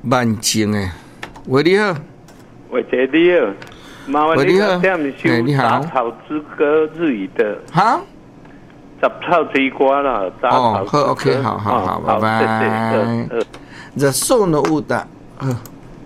万情诶，喂你好， 喂姐你好，麻烦你点首杂草之歌日语的。 好， 杂草之歌啦，杂草之歌。 好 ，OK， 好，拜拜。The Son of Uda。